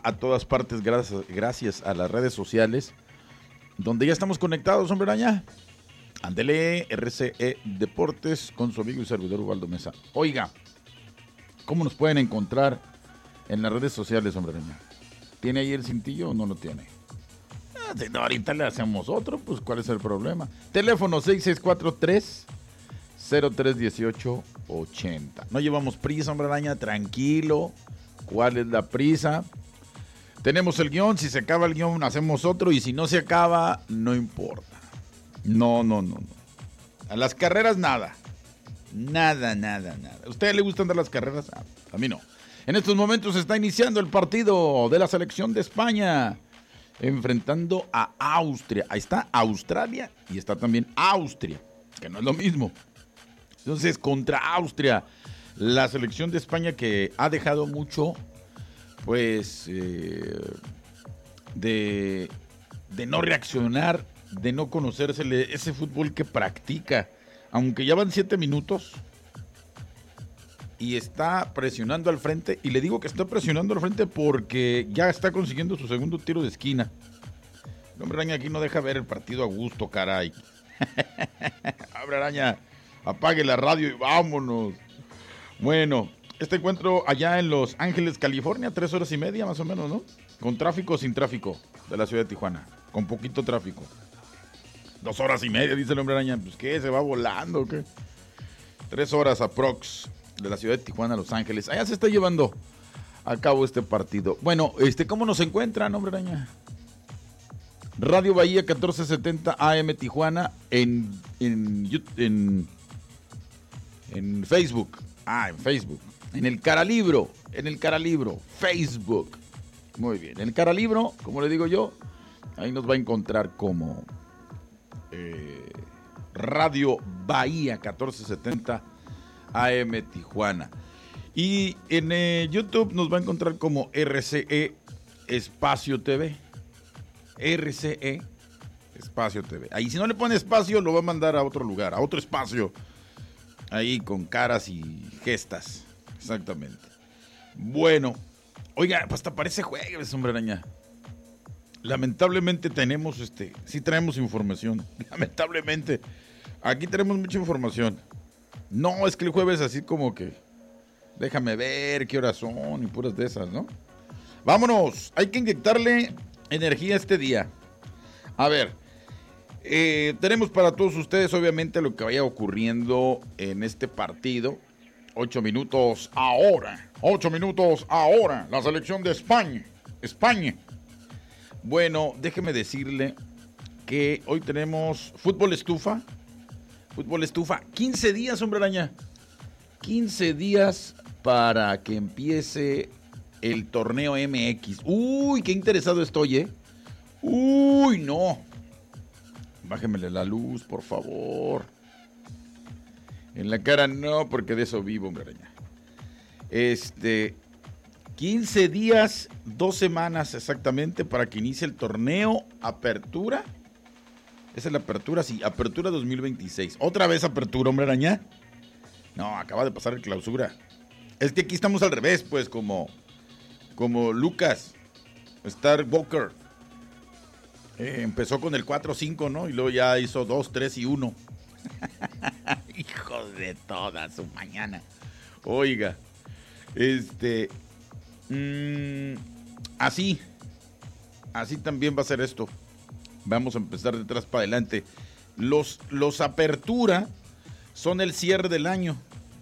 a todas partes gracias a las redes sociales, donde ya estamos conectados, hombre araña. Ándele, RCE Deportes con su amigo y servidor Ubaldo Mesa. Oiga, ¿cómo nos pueden encontrar en las redes sociales, hombre araña? ¿Tiene ahí el cintillo o no lo tiene? Si no, ahorita le hacemos otro, pues ¿cuál es el problema? Teléfono 6643-031880. No llevamos prisa, hombre araña, tranquilo. ¿Cuál es la prisa? Tenemos el guión, si se acaba el guión hacemos otro y si no se acaba, no importa. No. A las carreras nada. Nada. ¿A usted le gustan dar las carreras? A mí no. En estos momentos está iniciando el partido de la selección de España, enfrentando a Austria. Ahí está Australia y está también Austria, que no es lo mismo. Entonces, contra Austria, la selección de España que ha dejado mucho, pues, de no reaccionar, de no conocérsele ese fútbol que practica, aunque ya van 7 minutos y está presionando al frente, y le digo que está presionando al frente porque ya está consiguiendo su segundo tiro de esquina. El hombre araña aquí no deja ver el partido a gusto, caray. Hombre araña, apague la radio y vámonos. Bueno, este encuentro allá en Los Ángeles, California, 3 horas y media más o menos, ¿no? Con tráfico o sin tráfico de la ciudad de Tijuana, con poquito tráfico. 2 horas y media, dice el hombre araña. Pues qué, se va volando, ¿o qué? 3 horas aprox de la ciudad de Tijuana a Los Ángeles. Allá se está llevando a cabo este partido. Bueno, ¿cómo nos encuentran, hombre araña? Radio Bahía 1470 AM Tijuana en Facebook. En Facebook. En el Caralibro, Facebook. Muy bien. En el Caralibro, como le digo yo, ahí nos va a encontrar como Radio Bahía 1470 AM Tijuana. Y en YouTube nos va a encontrar como RCE Espacio TV. RCE Espacio TV. Ahí si no le pone espacio, lo va a mandar a otro lugar, a otro espacio. Ahí con caras y gestas. Exactamente. Bueno, oiga, pues hasta parece jueves, hombre araña. Lamentablemente tenemos sí traemos información. Lamentablemente. Aquí tenemos mucha información. No, es que el jueves así como que déjame ver qué horas son y puras de esas, ¿no? Vámonos, hay que inyectarle energía este día. A ver, tenemos para todos ustedes obviamente lo que vaya ocurriendo en este partido. 8 minutos ahora, la selección de España. Bueno, déjeme decirle que hoy tenemos fútbol estufa, 15 días, hombre araña, 15 días para que empiece el torneo MX. Uy, qué interesado estoy, Uy, no. Bájemele la luz, por favor. En la cara no, porque de eso vivo, hombre araña. 15 días, 2 semanas exactamente para que inicie el torneo Apertura. Esa es la apertura, sí, Apertura 2026. ¿Otra vez Apertura, hombre araña? No, acaba de pasar el Clausura. Es que aquí estamos al revés, pues, como Lucas Skywalker. Empezó con el 4-5, ¿no? Y luego ya hizo 2, 3 y 1. Hijo de toda su mañana. Oiga, así también va a ser esto. Vamos a empezar de atrás para adelante. Los Apertura son el cierre del año.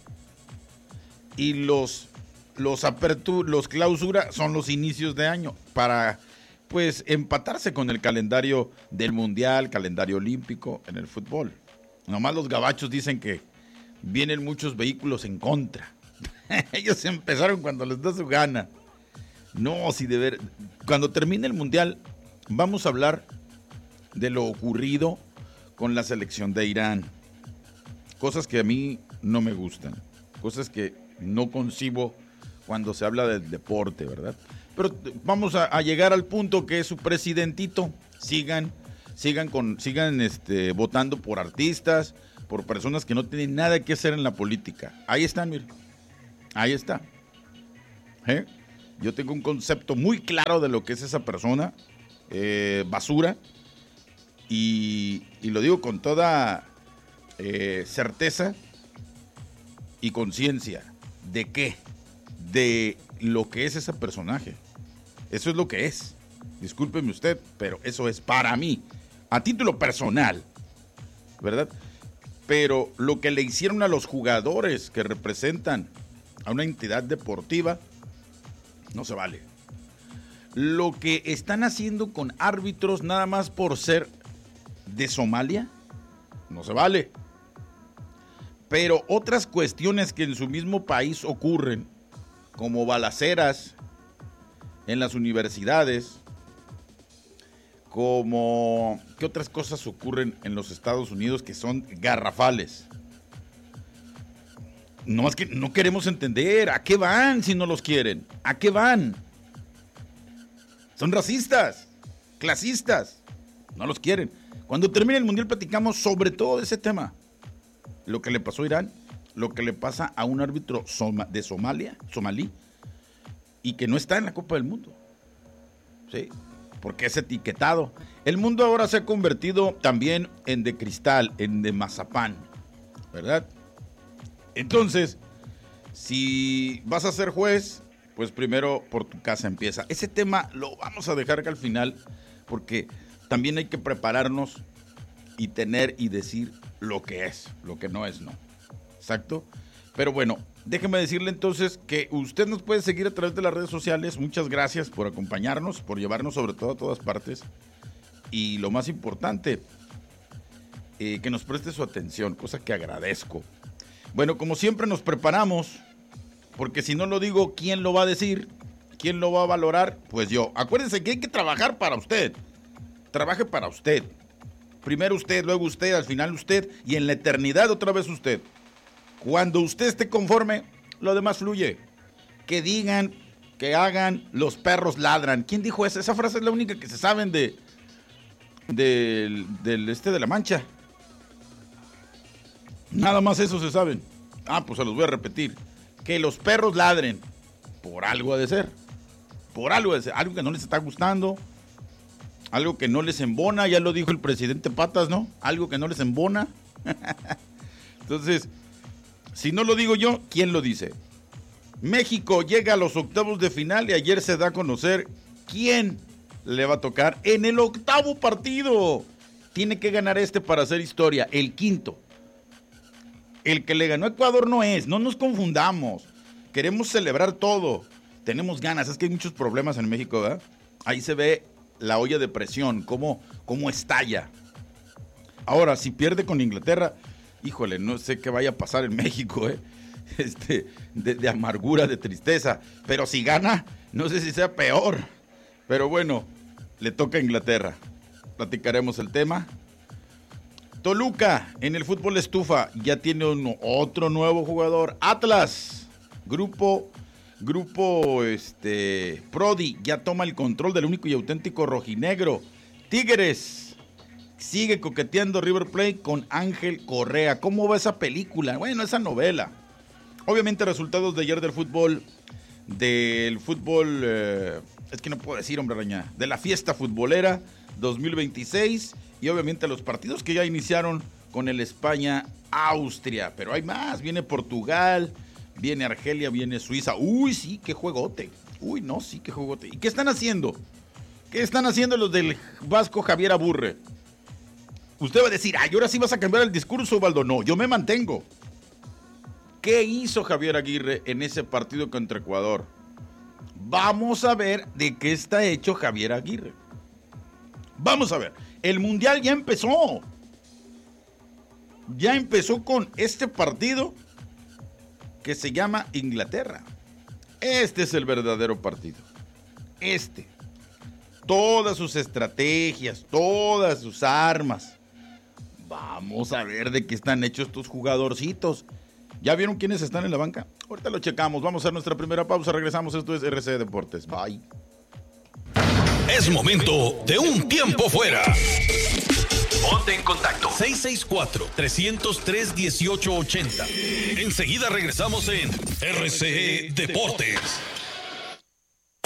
Y los Clausura son los inicios de año. Para, pues, empatarse con el calendario del Mundial, calendario olímpico en el fútbol. Nomás los gabachos dicen que vienen muchos vehículos en contra. Ellos empezaron cuando les da su gana. No, si de ver. Cuando termine el Mundial, vamos a hablar de lo ocurrido con la selección de Irán. Cosas que a mí no me gustan. Cosas que no concibo cuando se habla del deporte, ¿verdad? Pero vamos a llegar al punto que su presidentito sigan votando por artistas, por personas que no tienen nada que hacer en la política. Ahí están, miren. Ahí está. Yo tengo un concepto muy claro de lo que es esa persona, basura, y lo digo con toda certeza y conciencia. ¿De qué? De lo que es ese personaje. Eso es lo que es. Discúlpeme usted, pero eso es para mí, a título personal, ¿verdad? Pero lo que le hicieron a los jugadores que representan a una entidad deportiva, no se vale. Lo que están haciendo con árbitros nada más por ser de Somalia, no se vale. Pero otras cuestiones que en su mismo país ocurren, como balaceras en las universidades, como ¿qué otras cosas ocurren en los Estados Unidos que son garrafales? No, es que no queremos entender a qué van si no los quieren. ¿A qué van? Son racistas, clasistas, no los quieren. Cuando termine el Mundial platicamos sobre todo de ese tema. Lo que le pasó a Irán, lo que le pasa a un árbitro de somalí, y que no está en la Copa del Mundo. ¿Sí? Porque es etiquetado. El mundo ahora se ha convertido también en de cristal, en de mazapán, ¿verdad? Entonces, si vas a ser juez, pues primero por tu casa empieza. Ese tema lo vamos a dejar que al final, porque también hay que prepararnos y tener y decir lo que es, lo que no es no. ¿Exacto? Pero bueno, déjeme decirle entonces que usted nos puede seguir a través de las redes sociales. Muchas gracias por acompañarnos, por llevarnos sobre todo a todas partes. Y lo más importante, que nos preste su atención, cosa que agradezco. Bueno, como siempre nos preparamos, porque si no lo digo, ¿quién lo va a decir? ¿Quién lo va a valorar? Pues yo. Acuérdense que hay que trabajar para usted. Trabaje para usted. Primero usted, luego usted, al final usted, y en la eternidad otra vez usted. Cuando usted esté conforme, lo demás fluye. Que digan, que hagan, los perros ladran. ¿Quién dijo eso? Esa frase es la única que se saben de la Mancha. Nada más eso se saben. Pues se los voy a repetir. Que los perros ladren. Por algo ha de ser. Por algo ha de ser. Algo que no les está gustando. Algo que no les embona. Ya lo dijo el presidente Patas, ¿no? Algo que no les embona. Entonces, si no lo digo yo, ¿quién lo dice? México llega a los octavos de final y ayer se da a conocer quién le va a tocar en el octavo partido. Tiene que ganar para hacer historia, el quinto. El que le ganó a Ecuador no nos confundamos. Queremos celebrar todo. Tenemos ganas, es que hay muchos problemas en México, ¿verdad? Ahí se ve la olla de presión, cómo estalla. Ahora, si pierde con Inglaterra, híjole, no sé qué vaya a pasar en México, de amargura, de tristeza. Pero si gana, no sé si sea peor. Pero bueno, le toca a Inglaterra. Platicaremos el tema. Toluca, en el fútbol estufa, ya tiene otro nuevo jugador. Atlas, grupo Prodi, ya toma el control del único y auténtico rojinegro. Tigres, sigue coqueteando River Plate con Ángel Correa. ¿Cómo va esa película? Bueno, esa novela. Obviamente resultados de ayer del fútbol, es que no puedo decir, hombre araña, de la fiesta futbolera 2026 y obviamente los partidos que ya iniciaron con el España-Austria. Pero hay más, viene Portugal, viene Argelia, viene Suiza. Uy, sí, qué juegote. Uy, no, sí, qué juegote. ¿Y qué están haciendo? ¿Qué están haciendo los del Vasco Javier Aburre? Usted va a decir, ahora sí vas a cambiar el discurso, Ubaldo. No, yo me mantengo. ¿Qué hizo Javier Aguirre en ese partido contra Ecuador? Vamos a ver de qué está hecho Javier Aguirre. Vamos a ver. El Mundial ya empezó. Ya empezó con este partido que se llama Inglaterra. Este es el verdadero partido. Todas sus estrategias, todas sus armas. Vamos a ver de qué están hechos estos jugadorcitos. ¿Ya vieron quiénes están en la banca? Ahorita lo checamos. Vamos a nuestra primera pausa. Regresamos. Esto es RCE Deportes. Bye. Es momento de un tiempo fuera. Ponte en contacto. 664-303-1880. Enseguida regresamos en RCE Deportes.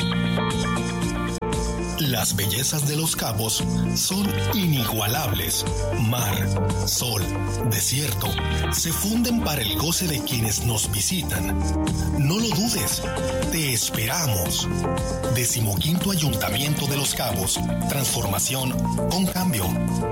Las bellezas de Los Cabos son inigualables. Mar, sol, desierto, se funden para el goce de quienes nos visitan. No lo dudes, te esperamos. 15º Ayuntamiento de Los Cabos. Transformación con cambio.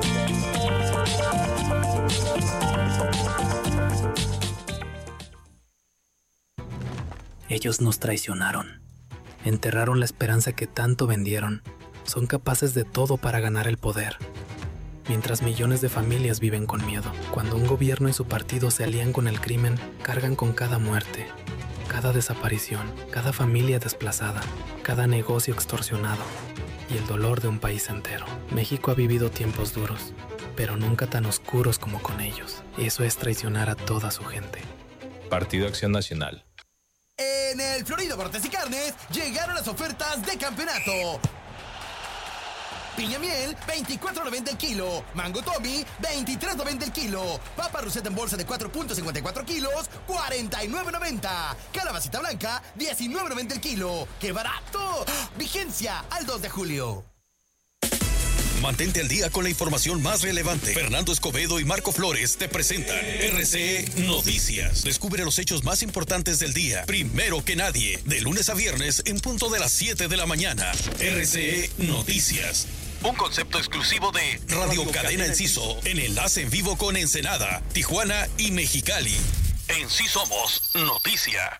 Ellos nos traicionaron. Enterraron la esperanza que tanto vendieron. Son capaces de todo para ganar el poder. Mientras millones de familias viven con miedo. Cuando un gobierno y su partido se alían con el crimen, cargan con cada muerte, cada desaparición, cada familia desplazada, cada negocio extorsionado y el dolor de un país entero. México ha vivido tiempos duros, pero nunca tan oscuros como con ellos. Eso es traicionar a toda su gente. Partido Acción Nacional. En el Florido Cortes y Carnes llegaron las ofertas de campeonato. Piña miel, $24.90 el kilo. Mango Tommy, $23.90 el kilo. Papa Rosetta en bolsa de 4.54 kilos, $49.90. Calabacita blanca, $19.90 el kilo. ¡Qué barato! Vigencia al 2 de julio. Mantente al día con la información más relevante. Fernando Escobedo y Marco Flores te presentan RCE Noticias. Descubre los hechos más importantes del día, primero que nadie, de lunes a viernes en punto de las 7 de la mañana. RCE Noticias. Un concepto exclusivo de Radio Cadena Enciso, en enlace en vivo con Ensenada, Tijuana y Mexicali. En Sí Somos Noticia.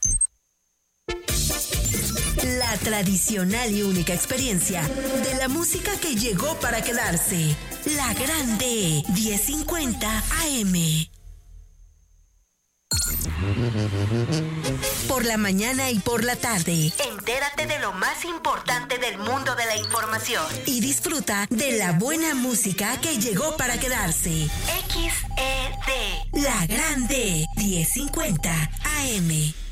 La tradicional y única experiencia de la música que llegó para quedarse. La Grande, 1050 AM. Por la mañana y por la tarde, entérate de lo más importante del mundo de la información y disfruta de la buena música que llegó para quedarse. XED, La Grande, 1050 AM.